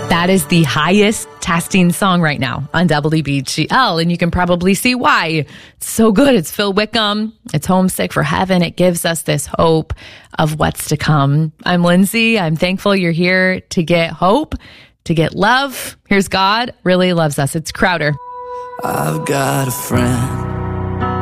That is the highest testing song right now on WBGL, and you can probably see why. It's so good. It's Phil Wickham. It's Homesick for Heaven. It gives us this hope of what's to come. I'm Lindsay. I'm thankful you're here to get hope, to get love. Here's God really loves us. It's Crowder. I've got a friend